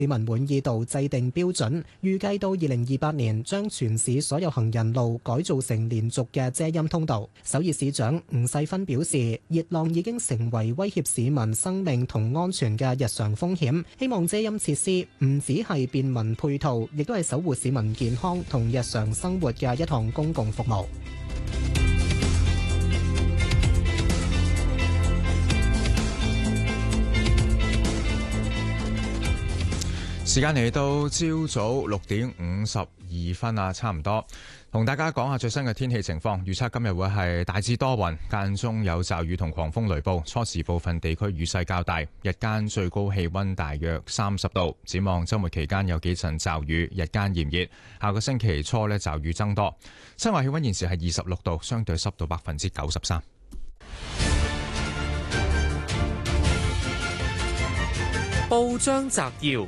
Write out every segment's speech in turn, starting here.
市民滿意度制定標準，預計到2028年將全市所有行人路改造成連續嘅遮陰通道。首爾市長吳世勳表示，熱浪已經成為威脅市民生命同安全嘅日常風險，希望遮陰設施唔只係便民配套，亦都係守護市民健康同日常生活嘅一項公共服務。 時間嚟到朝早6:52啊，差唔多同大家講下最新嘅天氣情況。預測今日會係大致多雲，間中有驟雨同狂風雷暴，初時部分地區雨勢較大，日間最高氣溫大約30度。展望週末期間有幾陣驟雨，日間炎熱。下個星期初呢，驟雨增多。室外氣溫現時係26度，相對濕度93%。 報章摘要。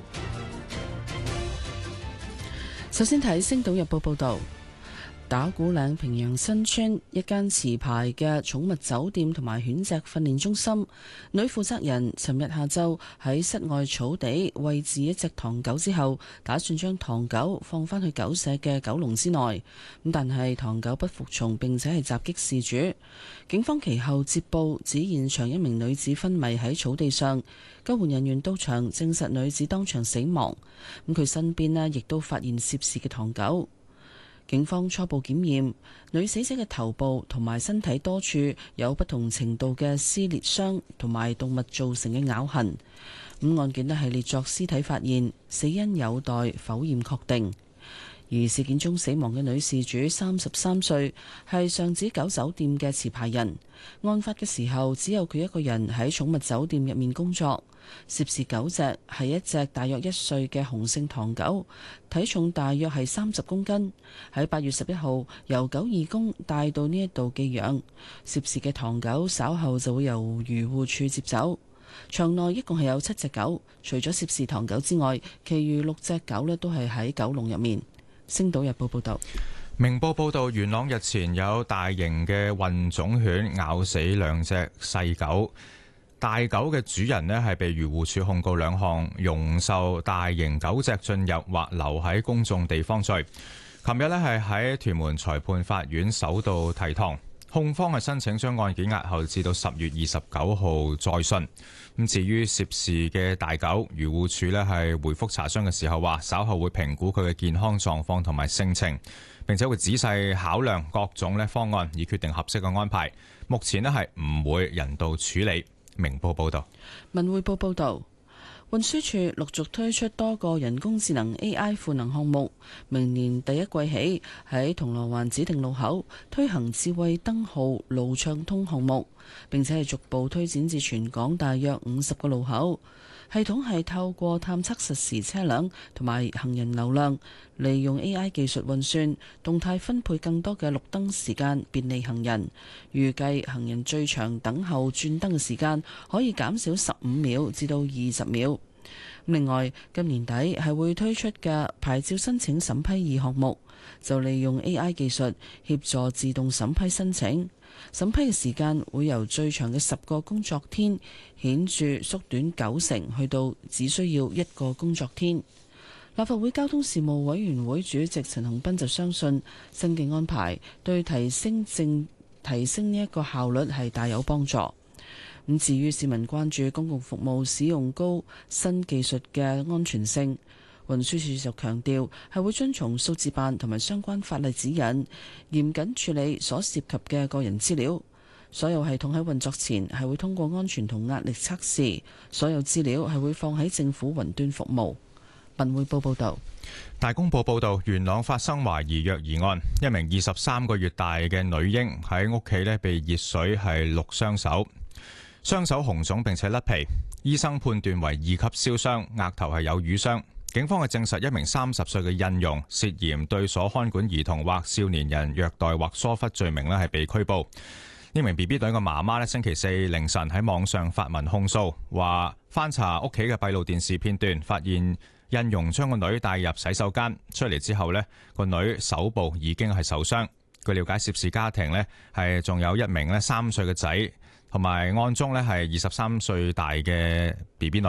首先睇《星島日報》報導，打鼓嶺平陽新村一間持牌嘅寵物酒店同埋犬隻訓練中心，女負責人尋日下晝喺室外草地餵飼一隻唐狗之後，打算將唐狗放返去狗舍嘅狗籠之內。咁但係唐狗不服從並且係襲擊事主。警方其後接報指現場一名女子昏迷喺草地上。救援人員到場證實女子當場死亡，咁佢身邊呢亦都發現涉事嘅唐狗。警方初步檢驗，女死者嘅頭部同埋身體多處有不同程度嘅撕裂傷同埋動物造成嘅咬痕。咁案件呢係列作屍體發現，死因有待剖驗確定。而事件中死亡嘅女事主33歲，係上址狗酒店嘅持牌人。案發嘅時候，只有佢一個人喺寵物酒店入面工作。涉事狗隻係一隻大約1歲嘅雄性唐狗，體重大約係30公斤。喺8月11號由狗義工帶到呢一度寄養。涉事嘅唐狗稍後就會由漁護署接走。場內一共係有7隻狗，除咗涉事唐狗之外，其餘6隻狗呢都係喺狗籠入面。星島日報報道。 明報報道，元朗日前有大型嘅混種犬咬死2隻細狗。大狗嘅主人呢係被漁護署控告2項容受大型狗隻進入或留喺公眾地方罪。琴日呢係喺屯門裁判法院首度提堂，控方係申請將案件押後至到10月29號再訊。咁至於涉事嘅大狗，漁護署呢係回覆查詢嘅時候話，稍後會評估佢嘅健康狀況同埋性情，並且會仔細考量各種方案，以決定合適嘅安排。目前呢係唔會人道處理。明報報道。 文匯報報道，運輸署陸續推出多個人工智能 AI 賦能項目，明年第一季起喺銅鑼灣指定路口推行智慧燈號路暢通項目，並且係逐步推展至全港大約50個路口。系統係透過探測實時車輛同埋行人流量，利用 AI 技術運算，動態分配更多嘅綠燈時間，便利行人。預計行人最長等候轉燈嘅時間可以減少15秒至到20秒。另外，今年底係會推出嘅牌照申請審批2項目，就利用 AI 技術協助自動審批申請。審批嘅時間會由最長嘅10個工作天顯著縮短90%，去到只需要1個工作天。立法會交通事務委員會主席陳恒鑌就相信新嘅安排對提升呢一個效率係大有幫助。咁至於市民關注公共服務使用高新技術嘅安全性，運輸署就強調係會遵從數字辦同埋相關法例指引，嚴謹處理所涉及嘅個人資料。所有系統喺運作前係會通過安全同壓力測試，所有資料係會放喺政府雲端服務。文匯報報道。 大公報報道，元朗發生懷疑虐兒案，一名23個月大嘅女嬰喺屋企被熱水係淥傷手，雙手紅腫並且甩皮，醫生判斷為2級燒傷，額頭係有瘀傷。警方係證實一名30歲嘅印傭涉嫌對所看管兒童或少年人虐待或疏忽罪名係被拘捕。呢名 BB 女嘅媽媽星期4凌晨喺網上發文控訴，話翻查屋企嘅閉路電視片段，發現印傭將個女帶入洗手間，出嚟之後個女手部已經係受傷。據了解，涉事家庭係仲有一名3歲嘅仔，同埋案中係23歲大嘅 BB 女。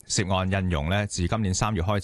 涉案印傭呢，自今年3月開